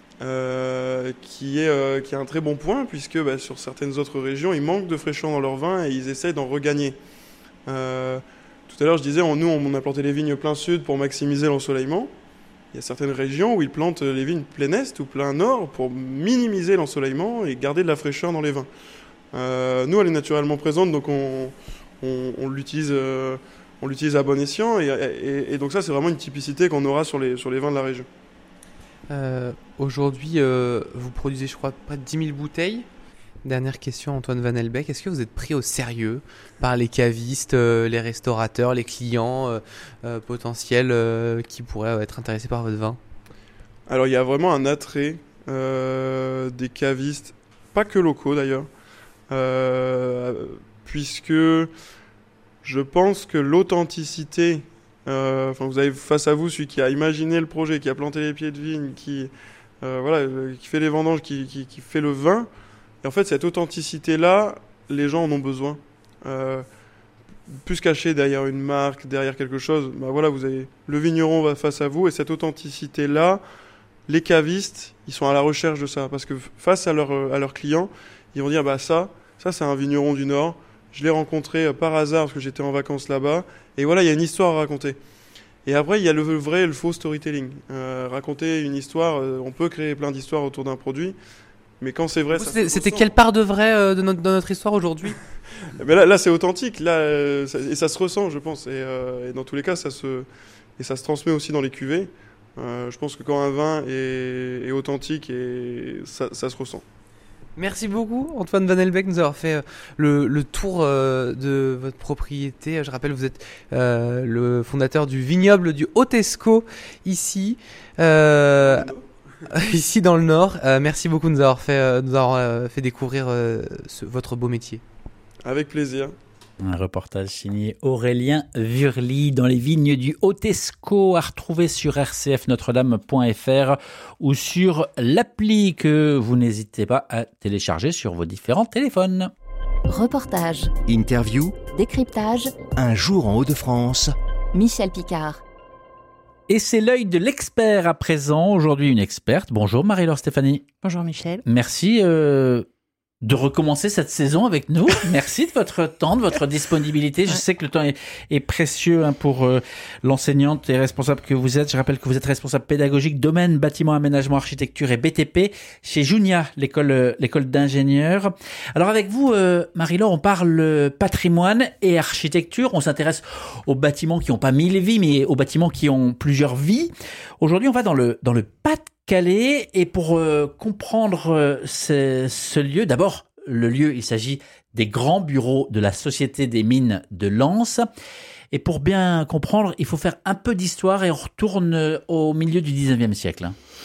euh, qui est euh, qui est un très bon point puisque bah, sur certaines autres régions, ils manquent de fraîcheur dans leurs vins et ils essayent d'en regagner. Euh, tout à l'heure, je disais, on, nous, on a planté les vignes plein sud pour maximiser l'ensoleillement. Il y a certaines régions où ils plantent les vignes plein est ou plein nord pour minimiser l'ensoleillement et garder de la fraîcheur dans les vins. Euh, nous, elle est naturellement présente, donc on, on, on l'utilise, euh, on l'utilise à bon escient, et, et, et donc ça, c'est vraiment une typicité qu'on aura sur les, sur les vins de la région. Euh, aujourd'hui, euh, vous produisez, je crois, près de dix mille bouteilles. Dernière question, Antoine Van Elbeck, est-ce que vous êtes pris au sérieux par les cavistes, euh, les restaurateurs, les clients euh, euh, potentiels euh, qui pourraient être intéressés par votre vin ? Alors, il y a vraiment un attrait euh, des cavistes, pas que locaux d'ailleurs, Euh, puisque je pense que l'authenticité, euh, enfin vous avez face à vous celui qui a imaginé le projet, qui a planté les pieds de vigne, qui euh, voilà, qui fait les vendanges, qui, qui, qui fait le vin, et en fait cette authenticité-là, les gens en ont besoin. Euh, plus caché derrière une marque, derrière quelque chose, bah voilà, vous avez le vigneron va face à vous, et cette authenticité-là, les cavistes, ils sont à la recherche de ça, parce que face à, leur, à leurs clients, ils vont dire, bah ça, ça c'est un vigneron du Nord, je l'ai rencontré par hasard parce que j'étais en vacances là-bas, et voilà, il y a une histoire à raconter. Et après, il y a le vrai et le faux storytelling. Euh, raconter une histoire, euh, on peut créer plein d'histoires autour d'un produit, mais quand c'est vrai... Vous, ça c'était, c'était quelle part de vrai euh, de, notre, de notre histoire aujourd'hui ? Mais là, là, c'est authentique, là, euh, ça, et ça se ressent, je pense, et, euh, et dans tous les cas, ça se, et ça se transmet aussi dans les cuvées. Euh, je pense que quand un vin est, est authentique, et ça, ça se ressent. Merci beaucoup Antoine Van Elbeck de nous avoir fait le, le tour euh, de votre propriété. Je rappelle, vous êtes euh, le fondateur du vignoble du Haut-Escaut ici, euh, ici dans le Nord. Euh, merci beaucoup de nous avoir fait, euh, nous avoir, euh, fait découvrir euh, ce, votre beau métier. Avec plaisir. Un reportage signé Aurélien Wurli dans les vignes du Haut-Escaut, à retrouver sur r c f notre dame point f r ou sur l'appli que vous n'hésitez pas à télécharger sur vos différents téléphones. Reportage, Interview, décryptage, Un jour en Hauts-de-France. Michel Picard. Et c'est l'œil de l'expert à présent. Aujourd'hui, une experte. Bonjour Marie-Laure Stéphanie. Bonjour Michel. Merci euh, de recommencer cette saison avec nous. Merci de votre temps, de votre disponibilité. Je sais que le temps est, est précieux hein, pour euh, l'enseignante et responsable que vous êtes. Je rappelle que vous êtes responsable pédagogique domaine bâtiment, aménagement, architecture et B T P chez Junia, l'école euh, l'école d'ingénieurs. Alors avec vous, euh, Marie-Laure, on parle patrimoine et architecture. On s'intéresse aux bâtiments qui n'ont pas mille vies, mais aux bâtiments qui ont plusieurs vies. Aujourd'hui, on va dans le dans le Pas-de-Calais et pour euh, comprendre euh, ce, ce lieu, d'abord le lieu, il s'agit des grands bureaux de la Société des mines de Lens. Et pour bien comprendre, il faut faire un peu d'histoire et on retourne au milieu du dix-neuvième siècle.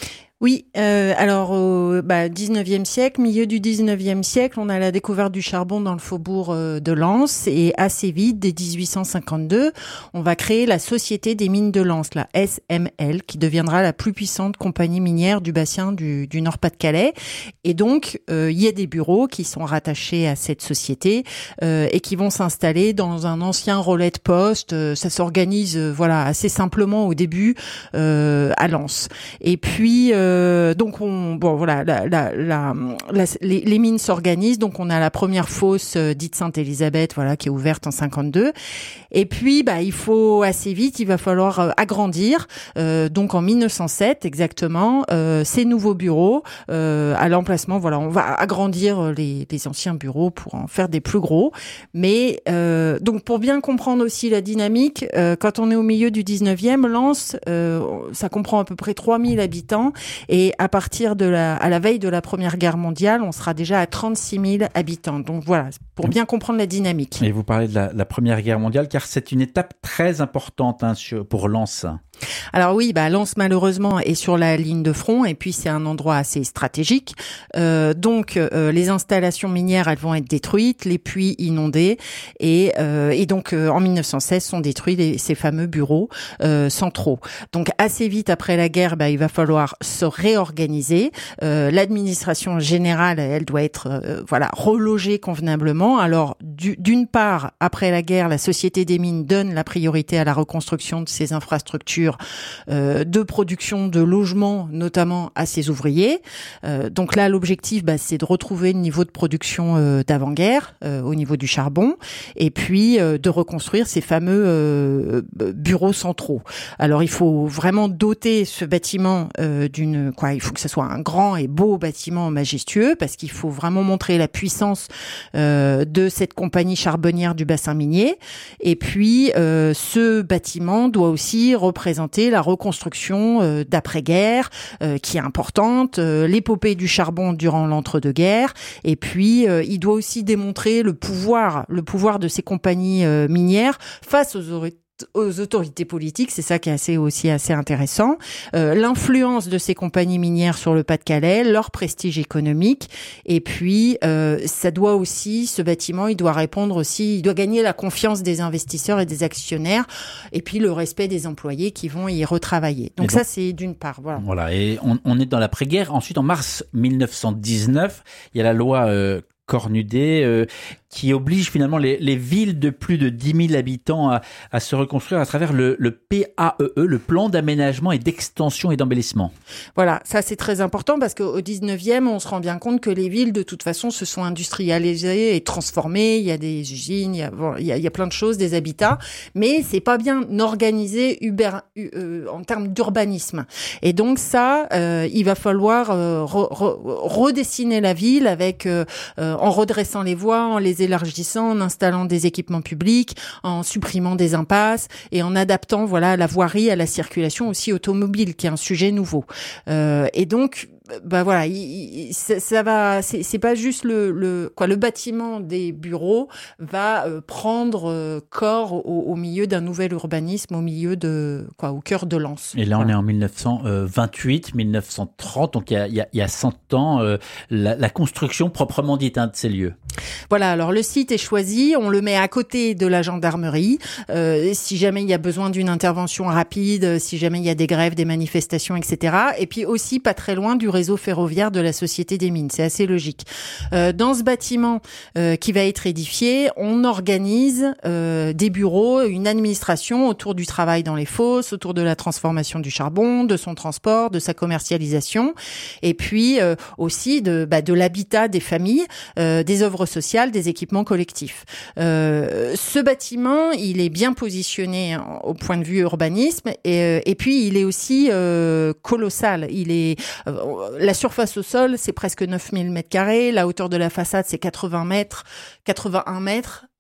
Oui, euh, alors au bah, dix-neuvième siècle, milieu du dix-neuvième siècle, on a la découverte du charbon dans le faubourg euh, de Lens et assez vite, dès dix-huit cent cinquante-deux, on va créer la Société des mines de Lens, la S M L, qui deviendra la plus puissante compagnie minière du bassin du, du Nord-Pas-de-Calais. Et donc, euh, il y a des bureaux qui sont rattachés à cette société euh, et qui vont s'installer dans un ancien relais de poste. Euh, ça s'organise, euh, voilà, assez simplement au début euh, à Lens. Et puis euh, Euh, donc on, bon voilà, la, la, la, la, les, les mines s'organisent. Donc on a la première fosse euh, dite Sainte-Élisabeth, voilà, qui est ouverte en cinquante-deux. Et puis bah il faut assez vite, il va falloir euh, agrandir. Euh, donc en mille neuf cent sept exactement, euh, ces nouveaux bureaux euh, à l'emplacement, voilà, on va agrandir les, les anciens bureaux pour en faire des plus gros. Mais euh, donc pour bien comprendre aussi la dynamique, euh, quand on est au milieu du dix-neuvième, Lens, euh, ça comprend à peu près trois mille habitants. Et à partir de la, à la veille de la Première Guerre mondiale, on sera déjà à trente-six mille habitants. Donc voilà, pour bien comprendre la dynamique. Et vous parlez de la, la Première Guerre mondiale, car c'est une étape très importante hein, sur, pour Lens. Alors oui, bah Lens malheureusement est sur la ligne de front et puis c'est un endroit assez stratégique. Euh, donc euh, les installations minières, elles vont être détruites, les puits inondés et, euh, et donc euh, en mille neuf cent seize sont détruits les, ces fameux bureaux euh, centraux. Donc assez vite après la guerre, bah, il va falloir se réorganiser. Euh, l'administration générale, elle doit être euh, voilà relogée convenablement. Alors du, d'une part, après la guerre, la Société des mines donne la priorité à la reconstruction de ces infrastructures Euh, de production de logements, notamment à ses ouvriers. Euh, donc là, l'objectif, bah, c'est de retrouver le niveau de production euh, d'avant-guerre euh, au niveau du charbon, et puis euh, de reconstruire ces fameux euh, bureaux centraux. Alors, il faut vraiment doter ce bâtiment euh, d'une, quoi, il faut que ce soit un grand et beau bâtiment majestueux, parce qu'il faut vraiment montrer la puissance euh, de cette compagnie charbonnière du bassin minier. Et puis, euh, ce bâtiment doit aussi représenter la reconstruction euh, d'après-guerre euh, qui est importante, euh, l'épopée du charbon durant l'entre-deux-guerres, et puis euh, il doit aussi démontrer le pouvoir, le pouvoir de ces compagnies euh, minières face aux autorités aux autorités politiques, c'est ça qui est assez aussi assez intéressant. Euh, l'influence de ces compagnies minières sur le Pas-de-Calais, leur prestige économique, et puis euh, ça doit aussi, ce bâtiment, il doit répondre aussi, il doit gagner la confiance des investisseurs et des actionnaires, et puis le respect des employés qui vont y retravailler. Donc, donc ça, c'est d'une part. Voilà. Voilà, et on, on est dans l'après-guerre. Ensuite, en mars mille neuf cent dix-neuf, il y a la loi euh, Cornudet euh, qui oblige finalement les, les villes de plus de dix mille habitants à, à se reconstruire à travers le, le P A E E, le plan d'aménagement et d'extension et d'embellissement. Voilà, ça c'est très important parce qu'au dix-neuvième, on se rend bien compte que les villes de toute façon se sont industrialisées et transformées. Il y a des usines, il y a, bon, il y a, il y a plein de choses, des habitats, mais c'est pas bien organisé uber, euh, en termes d'urbanisme. Et donc ça, euh, il va falloir euh, re, re, redessiner la ville avec euh, euh, en redressant les voies, en les élargissant, en installant des équipements publics, en supprimant des impasses et en adaptant voilà la voirie à la circulation aussi automobile, qui est un sujet nouveau. Euh, et donc bah voilà, il, il, ça, ça va, c'est, c'est pas juste le, le quoi, le bâtiment des bureaux va euh, prendre euh, corps au, au milieu d'un nouvel urbanisme, au milieu de quoi, au cœur de Lens. Et là, voilà. On est en mille neuf cent vingt-huit, mille neuf cent trente, donc il y a, il y a, il y a cent ans, euh, la, la construction proprement dite hein, de ces lieux. Voilà, alors le site est choisi, on le met à côté de la gendarmerie. Euh, si jamais il y a besoin d'une intervention rapide, si jamais il y a des grèves, des manifestations, et cetera. Et puis aussi pas très loin du réseau ferroviaire de la Société des mines. C'est assez logique. Euh, dans ce bâtiment euh, qui va être édifié, on organise euh, des bureaux, une administration autour du travail dans les fosses, autour de la transformation du charbon, de son transport, de sa commercialisation, et puis euh, aussi de, bah, de l'habitat des familles, euh, des œuvres sociales, des équipements collectifs. Euh, ce bâtiment, il est bien positionné hein, au point de vue urbanisme, et, et puis il est aussi euh, colossal. Il est euh, la surface au sol, c'est presque neuf mille mètres carrés. La hauteur de la façade, c'est quatre-vingts mètres, quatre-vingt-un mètres.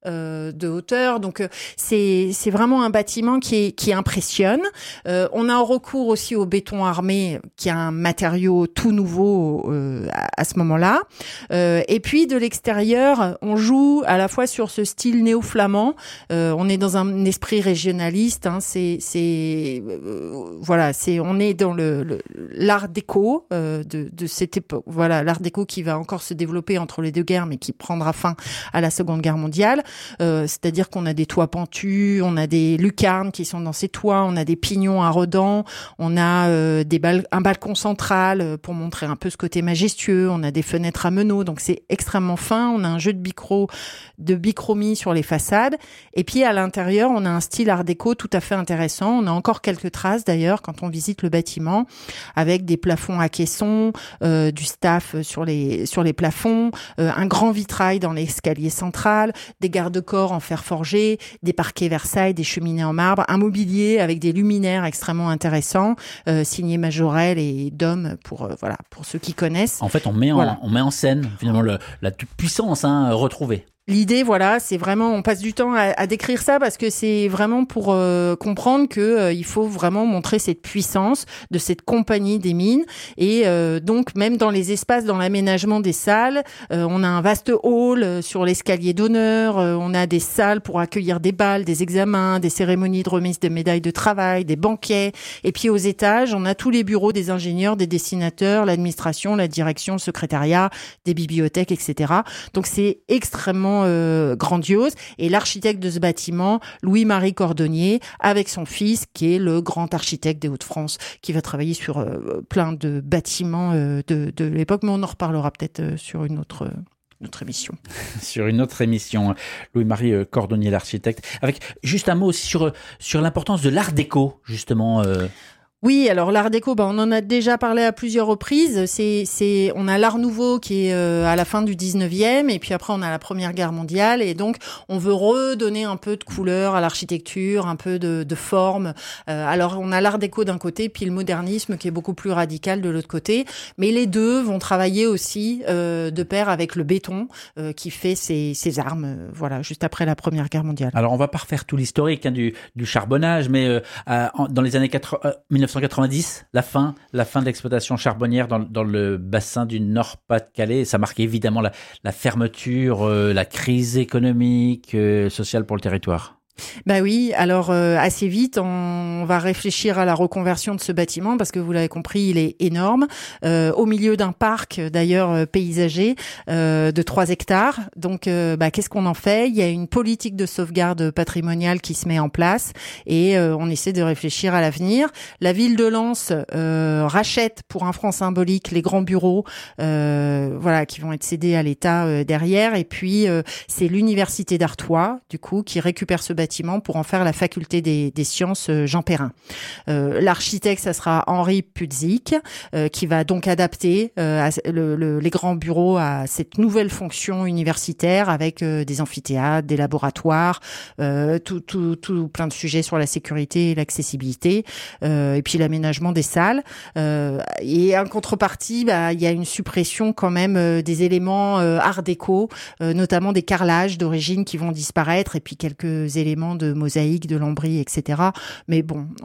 euh, de hauteur. Donc euh, c'est c'est vraiment un bâtiment qui est, qui impressionne. Euh, on a recours aussi au béton armé, qui est un matériau tout nouveau euh, à, à ce moment-là. Euh, et puis de l'extérieur, on joue à la fois sur ce style néo-flamand. Euh, on est dans un esprit régionaliste. Hein, c'est c'est euh, voilà, c'est on est dans le, le l'art déco euh, de de cette époque. Voilà, l'art déco qui va encore se développer entre les deux guerres, mais qui prendra fin à la Seconde Guerre mondiale. Euh, c'est-à-dire qu'on a des toits pentus, on a des lucarnes qui sont dans ces toits, on a des pignons à redans, on a euh, des bal- un balcon central pour montrer un peu ce côté majestueux, on a des fenêtres à meneaux, donc c'est extrêmement fin, on a un jeu de bicro, de bichromie sur les façades, et puis à l'intérieur, on a un style art déco tout à fait intéressant, on a encore quelques traces d'ailleurs quand on visite le bâtiment, avec des plafonds à caissons, euh, du staff sur les, sur les plafonds, euh, un grand vitrail dans l'escalier central, des garde-corps en fer forgé, des parquets Versailles, des cheminées en marbre, un mobilier avec des luminaires extrêmement intéressants, euh, signés Majorel et Dom pour euh, voilà pour ceux qui connaissent. En fait, on met en, voilà. on met en scène finalement le, la toute puissance hein, retrouvée. L'idée, voilà, c'est vraiment, on passe du temps à, à décrire ça parce que c'est vraiment pour euh, comprendre que euh, il faut vraiment montrer cette puissance de cette compagnie des mines. Et euh, donc, même dans les espaces, dans l'aménagement des salles, euh, on a un vaste hall euh, sur l'escalier d'honneur. Euh, on a des salles pour accueillir des bals, des examens, des cérémonies de remise de médailles de travail, des banquets. Et puis aux étages, on a tous les bureaux des ingénieurs, des dessinateurs, l'administration, la direction, le secrétariat, des bibliothèques, et cetera. Donc c'est extrêmement Euh, grandiose. Et l'architecte de ce bâtiment, Louis-Marie Cordonnier, avec son fils, qui est le grand architecte des Hauts-de-France, qui va travailler sur euh, plein de bâtiments euh, de, de l'époque, mais on en reparlera peut-être euh, sur une autre... Euh, notre émission. Sur une autre émission, Louis-Marie Cordonnier, l'architecte. Avec juste un mot aussi sur, sur l'importance de l'art déco, justement. Euh... Oui, alors l'art déco, ben on en a déjà parlé à plusieurs reprises. C'est, c'est, on a l'art nouveau qui est euh, à la fin du dix-neuvième, et puis après on a la Première Guerre mondiale, et donc on veut redonner un peu de couleur à l'architecture, un peu de, de forme. Euh, alors on a l'art déco d'un côté, puis le modernisme qui est beaucoup plus radical de l'autre côté, mais les deux vont travailler aussi euh, de pair avec le béton euh, qui fait ses, ses armes. Euh, voilà, juste après la Première Guerre mondiale. Alors on va pas refaire tout l'historique hein, du, du charbonnage, mais euh, en, dans les années quatre-vingts, euh, mille neuf cent quatre-vingt-dix, la fin, la fin de l'exploitation charbonnière dans, dans le bassin du Nord-Pas-de-Calais. Ça marquait évidemment la, la fermeture, euh, la crise économique, euh, sociale pour le territoire. Bah oui, alors euh, assez vite, on va réfléchir à la reconversion de ce bâtiment parce que vous l'avez compris, il est énorme, euh, au milieu d'un parc d'ailleurs euh, paysager euh, de trois hectares. Donc, euh, bah, qu'est-ce qu'on en fait ? Il y a une politique de sauvegarde patrimoniale qui se met en place et euh, on essaie de réfléchir à l'avenir. La ville de Lens euh, rachète pour un franc symbolique les grands bureaux, euh, voilà, qui vont être cédés à l'État euh, derrière. Et puis euh, c'est l'université d'Artois, du coup, qui récupère ce bâtiment pour en faire la faculté des, des sciences Jean Perrin. Euh, l'architecte, ça sera Henri Pudzik, euh, qui va donc adapter euh, le, le, les grands bureaux à cette nouvelle fonction universitaire avec euh, des amphithéâtres, des laboratoires, euh, tout, tout, tout plein de sujets sur la sécurité et l'accessibilité, euh, et puis l'aménagement des salles. Euh, et en contrepartie, bah, il y a une suppression quand même euh, des éléments euh, art déco, euh, notamment des carrelages d'origine qui vont disparaître, et puis quelques éléments de mosaïque, de lambris, et cetera. Mais bon, on,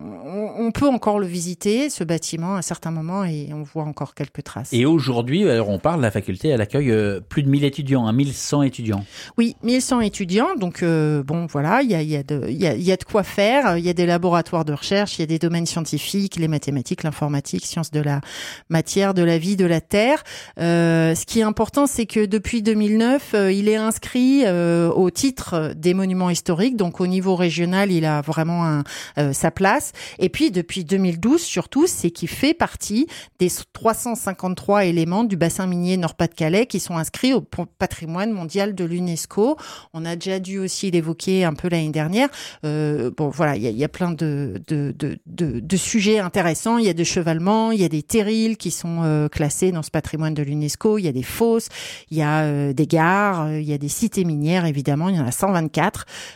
on, on peut encore le visiter, ce bâtiment, à certains moments, et on voit encore quelques traces. Et aujourd'hui, alors on parle, la faculté, elle accueille euh, plus de mille étudiants, hein, mille cent étudiants. Oui, mille cent étudiants. Donc, euh, bon, voilà, il y a, y, a de, y, a, y a de quoi faire. Il y a des laboratoires de recherche, il y a des domaines scientifiques, les mathématiques, l'informatique, sciences de la matière, de la vie, de la terre. Euh, ce qui est important, c'est que depuis deux mille neuf, euh, il est inscrit euh, au titre des monuments historiques. Donc au niveau régional, il a vraiment un, euh, sa place. Et puis depuis deux mille douze, surtout, c'est qu'il fait partie des trois cent cinquante-trois éléments du bassin minier Nord-Pas-de-Calais qui sont inscrits au patrimoine mondial de l'UNESCO. On a déjà dû aussi l'évoquer un peu l'année dernière. Euh, bon, voilà, il y a, y a plein de, de, de, de, de sujets intéressants. Il y a des chevalements, il y a des terrils qui sont euh, classés dans ce patrimoine de l'UNESCO. Il y a des fosses, il y a euh, des gares, il y a des cités minières, évidemment. Il y en a cent vingt-quatre.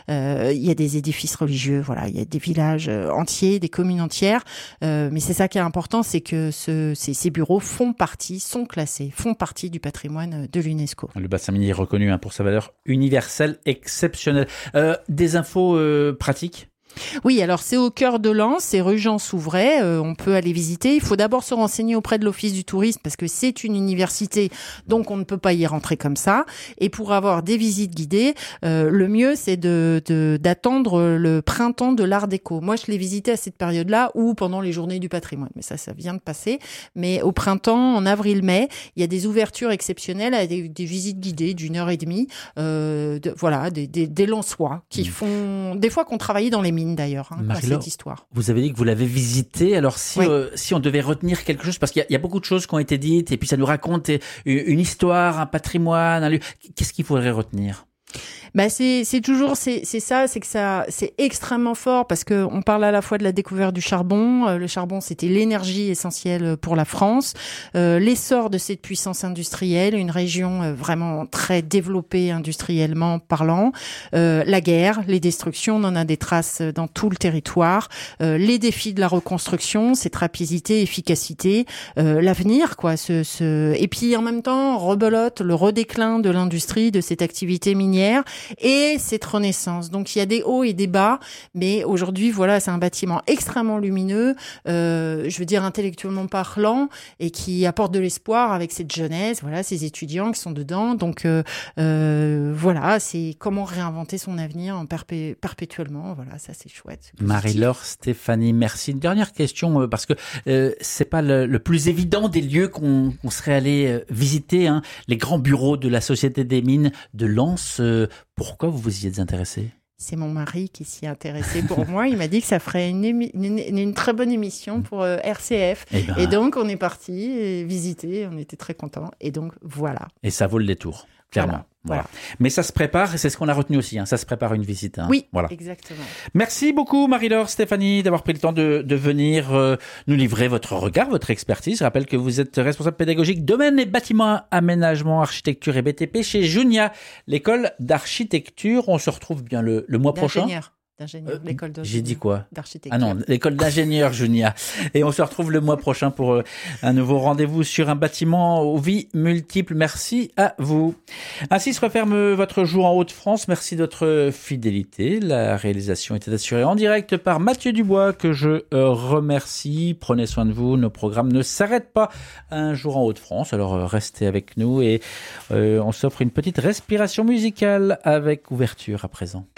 euh, il y a des édifices religieux, voilà, il y a des villages entiers, des communes entières. Euh, mais c'est ça qui est important, c'est que ce, ces, ces bureaux font partie, sont classés, font partie du patrimoine de l'UNESCO. Le bassin minier est reconnu hein, pour sa valeur universelle exceptionnelle. Euh, des infos euh, pratiques ? Oui, alors c'est au cœur de Lens, c'est rue Jean Souvray, euh, on peut aller visiter. Il faut d'abord se renseigner auprès de l'Office du tourisme parce que c'est une université, donc on ne peut pas y rentrer comme ça. Et pour avoir des visites guidées, euh, le mieux c'est de, de d'attendre le printemps de l'Art déco. Moi, je l'ai visité à cette période-là ou pendant les journées du patrimoine, mais ça, ça vient de passer. Mais au printemps, en avril-mai, il y a des ouvertures exceptionnelles avec des, des visites guidées d'une heure et demie. Euh, de, voilà, des, des, des Lensois qui mmh. font des fois qu'on travaillait dans les mines d'ailleurs, hein, Marie-Laure, cette histoire. Vous avez dit que vous l'avez visité. Alors si oui. euh, si on devait retenir quelque chose, parce qu'il y a, il y a beaucoup de choses qui ont été dites, et puis ça nous raconte une, une histoire, un patrimoine, un lieu. Qu'est-ce qu'il faudrait retenir ? Bah c'est c'est toujours c'est c'est ça, c'est que ça c'est extrêmement fort parce que on parle à la fois de la découverte du charbon. Euh, le charbon, c'était l'énergie essentielle pour la France, euh, l'essor de cette puissance industrielle, une région euh, vraiment très développée industriellement parlant, euh, la guerre, les destructions, on en a des traces dans tout le territoire, euh, les défis de la reconstruction, cette rapidité, efficacité, euh, l'avenir quoi, ce ce et puis en même temps rebelote le redéclin de l'industrie, de cette activité minière. Et cette renaissance. Donc il y a des hauts et des bas, mais aujourd'hui voilà, c'est un bâtiment extrêmement lumineux, euh, je veux dire intellectuellement parlant, et qui apporte de l'espoir avec cette jeunesse, voilà, ces étudiants qui sont dedans. Donc euh, euh, voilà, c'est comment réinventer son avenir en perpé- perpétuellement. Voilà, ça c'est chouette. C'est Marie-Laure Stéphanie, merci. Une dernière question euh, parce que euh, c'est pas le, le plus évident des lieux qu'on, qu'on serait allé euh, visiter, hein, les grands bureaux de la Société des mines de Lens. Euh, Pourquoi vous vous y êtes intéressé ? C'est mon mari qui s'y est intéressé pour moi. Il m'a dit que ça ferait une, émi- une, une très bonne émission pour euh, R C F. Et, ben... et donc, on est parti visiter. On était très contents. Et donc, voilà. Et ça vaut le détour, clairement. Voilà. Voilà. Voilà. Mais ça se prépare, et c'est ce qu'on a retenu aussi, hein. Ça se prépare une visite. Hein. Oui, voilà. Exactement. Merci beaucoup Marie-Laure Stéphanie d'avoir pris le temps de, de venir euh, nous livrer votre regard, votre expertise. Je rappelle que vous êtes responsable pédagogique domaine et bâtiment, aménagement, architecture et B T P chez Junia, l'école d'architecture. On se retrouve bien le, le mois prochain. D'ingénieur, euh, l'école de J'ai dit quoi ? D'architecture. Ah non, l'école d'ingénieur Junia. Et on se retrouve le mois prochain pour euh, un nouveau rendez-vous sur un bâtiment aux vies multiples. Merci à vous. Ainsi se referme votre jour en Hauts-de-France. Merci de votre fidélité. La réalisation était assurée en direct par Mathieu Dubois, que je euh, remercie. Prenez soin de vous. Nos programmes ne s'arrêtent pas un jour en Hauts-de-France. Alors euh, restez avec nous et euh, on s'offre une petite respiration musicale avec ouverture à présent.